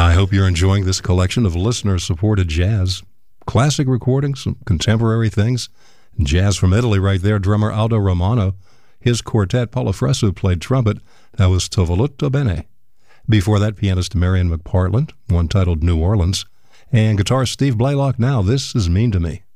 I hope you're enjoying this collection of listener-supported jazz. Classic recordings, some contemporary things. Jazz from Italy right there. Drummer Aldo Romano. His quartet, Paolo Fresu, played trumpet. That was T'ho voluto bene. Before that, pianist Marion McPartland, one titled New Orleans. And guitarist Steve Blaylock. Now, This Is Mean to Me.